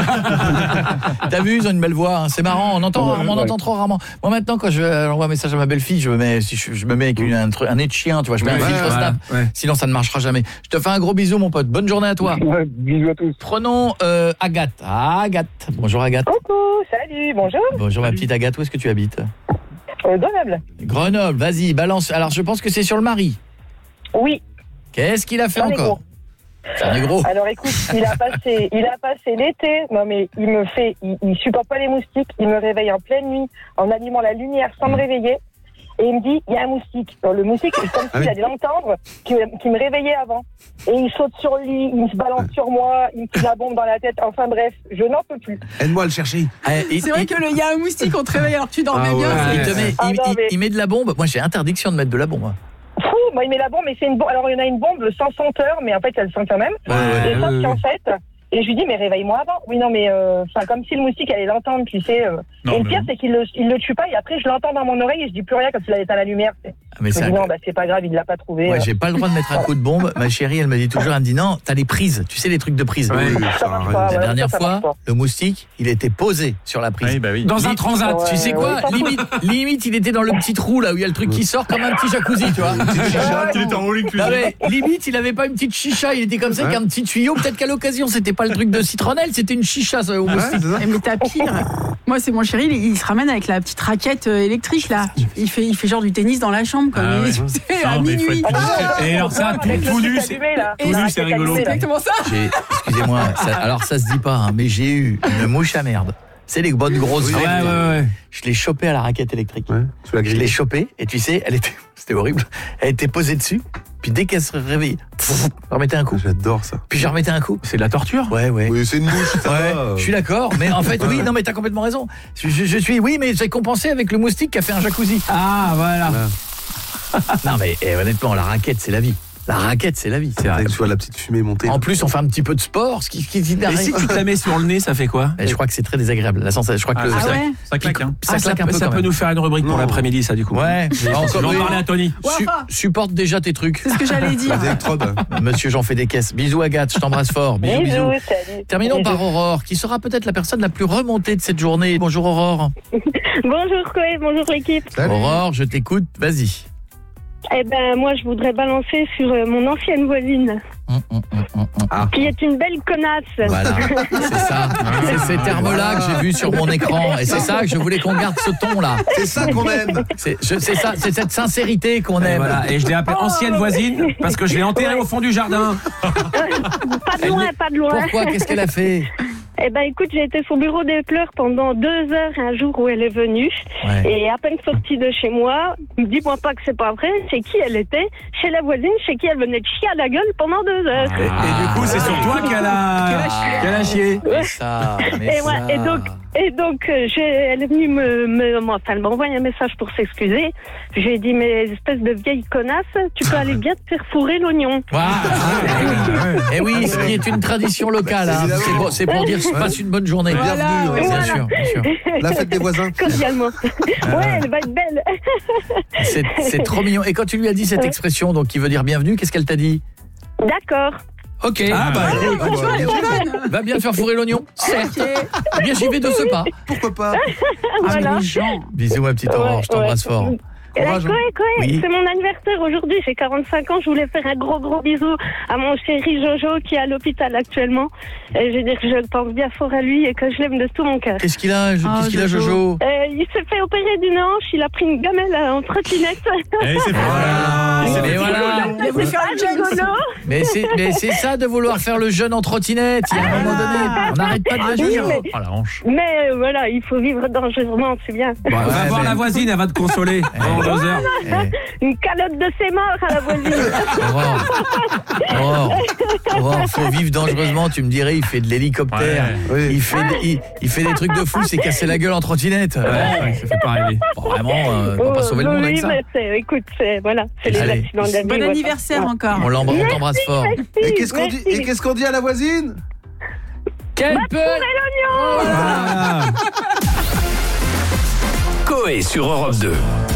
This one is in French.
T'as vu, ils ont une belle voix, hein. C'est marrant, on entend trop rarement. Moi maintenant quand je envoie un message à ma belle-fille, je me mets avec un nez de chien, tu vois, je mets un filtre Snap. Sinon ça ne marchera jamais. Je te fais un gros bisou mon pote. Bonne journée à toi. Ouais, bisous à tous. Prenons Agathe. Agathe. Bonjour Agathe. Coucou, salut, bonjour. Bonjour ma petite Agathe, où est-ce que tu habites? Grenoble. Grenoble, vas-y, balance. Alors je pense que c'est sur le mari. Oui. Qu'est-ce qu'il a fait encore? C'est un négro. Alors écoute, il a passé l'été. Non mais il supporte pas les moustiques. Il me réveille en pleine nuit en allumant la lumière sans me réveiller. Et il me dit, il y a un moustique. Alors, le moustique, c'est comme s'il allait l'entendre, qui me réveillait avant. Et il saute sur le lit, il se balance sur moi, il me fout la bombe dans la tête. Enfin bref, je n'en peux plus. Aide-moi à le chercher. C'est vrai que il y a un moustique, on te réveille alors que tu dormais bien. Il met de la bombe. Moi, j'ai interdiction de mettre de la bombe. Fou, moi il met la bombe, mais c'est une bombe. Alors il y en a une bombe sans senteur, mais en fait elle sent quand même. Et sauf qu'en fait, et je lui dis mais réveille-moi avant. Oui non mais comme si le moustique allait l'entendre, tu sais. Et le pire c'est qu'il le tue pas et après je l'entends dans mon oreille et je dis plus rien comme s'il avait éteint la lumière. Mais je dis non c'est pas grave, il l'a pas trouvé. Ouais, j'ai pas le droit de mettre un coup de bombe. Ma chérie elle me dit toujours, elle me dit non, t'as les prises, tu sais les trucs de prise. La dernière fois, le moustique il était posé sur la prise. Dans un transat. Tu sais quoi, limite il était dans le petit trou là où il y a le truc qui sort comme un petit jacuzzi, tu vois. Il était en all inclusive. Limite il avait pas une petite chicha, il était comme ça avec un petit tuyau. Peut-être qu'à l'occasion c'était pas le truc de citronnelle, c'était une chicha ça, au moustique. Mais t'as pire. Moi c'est mon chéri, il se ramène avec la petite raquette électrique là. Il fait genre du tennis dans la chambre comme à minuit. Et alors ça, tout nu, c'est rigolo. C'est exactement ça. Excusez-moi, alors ça se dit pas, hein, mais j'ai eu une mouche à merde. C'est les bonnes grosses. Je l'ai chopée à la raquette électrique. Je l'ai chopée et tu sais, c'était horrible. Elle était posée dessus. Puis dès qu'elle se réveillait, je remettais un coup. J'adore ça. Puis je remettais un coup. C'est de la torture. Ouais. Oui, c'est une mouche. Je suis d'accord, mais en fait oui, non mais t'as complètement raison. Mais j'ai compensé avec le moustique qui a fait un jacuzzi. Ah voilà. Non mais honnêtement, la raquette c'est la vie. La raquette, c'est la vie. C'est vrai. Tu vois la petite fumée monter. En plus, on fait un petit peu de sport, ce qui Et si tu te la mets sur le nez, ça fait quoi? Je crois que c'est très désagréable. La sensation, je crois que ça claque. Hein. Ça claque un peu. Ça peut nous faire une rubrique pour l'après-midi, ça du coup. Ouais. Je vais en parler à Tony. Supporte déjà tes trucs. C'est ce que j'allais dire. Monsieur, j'en fais des caisses. Bisous Agathe, je t'embrasse fort. Bisous. Salut. Terminons par Aurore, qui sera peut-être la personne la plus remontée de cette journée. Bonjour Aurore. Bonjour Koé, bonjour l'équipe. Salut. Aurore, je t'écoute. Vas-y. Eh ben moi je voudrais balancer sur mon ancienne voisine qui est une belle connasse. Voilà, c'est ça. C'est ces termes-là que j'ai vus sur mon écran. Et c'est ça que je voulais qu'on garde ce ton-là. C'est ça qu'on aime. C'est ça, c'est cette sincérité qu'on aime. Voilà. Et je l'ai appelée ancienne voisine parce que je l'ai enterrée au fond du jardin. Pas de loin. Pourquoi? Qu'est-ce qu'elle a fait? Eh ben écoute, j'ai été sur le bureau des pleurs pendant 2 heures un jour où elle est venue. Et à peine sortie de chez moi, dis-moi pas que c'est pas vrai, c'est qui elle était? Chez la voisine, chez qui elle venait de chier à la gueule pendant 2 heures. Et du coup, c'est sur toi qu'elle a chié. Et donc, elle est venue elle m'a envoyé un message pour s'excuser. J'ai dit, mais espèce de vieille connasse, tu peux aller bien te faire fourrer l'oignon. Et oui, ce qui est une tradition locale. Hein. C'est pour dire passe une bonne journée. Bienvenue. Bien sûr. La fête des voisins. Cordialement. Ouais, elle va être belle. C'est trop mignon. Et quand tu lui as dit cette expression, donc qui veut dire bienvenue, qu'est-ce qu'elle t'a dit? D'accord. Ok. Va bien faire fourrer l'oignon. Certes. Eh bien, j'y vais de ce pas. Pourquoi pas? Voilà. Bisous, ma petite Aurore, je t'embrasse fort. Oui. C'est mon anniversaire aujourd'hui, j'ai 45 ans, je voulais faire un gros bisou à mon chéri Jojo qui est à l'hôpital actuellement. Et je veux dire que je pense bien fort à lui et que je l'aime de tout mon cœur. Qu'est-ce qu'il a, Jojo? Il s'est fait opérer d'une hanche, il a pris une gamelle en trottinette. Mais c'est ça de vouloir faire le jeune en trottinette. Il y a un moment donné, on n'arrête pas de le dire. La hanche. Mais voilà, il faut vivre dangereusement, c'est bien. Va voir la voisine, elle va te consoler. 2 heures. Une calotte de ses morts à la voisine. Aurore, faut vivre dangereusement, tu me dirais, il fait de l'hélicoptère. Il fait des trucs de fou, c'est casser la gueule en trottinette. Ça fait pas rêver. Vraiment, on va pas sauver le monde avec ça. Écoute, c'est les accidents de la vie. Bon anniversaire encore. On t'embrasse fort. Et qu'est-ce qu'on dit à la voisine? Quelle peur! L'oignon. Coé sur Europe 2.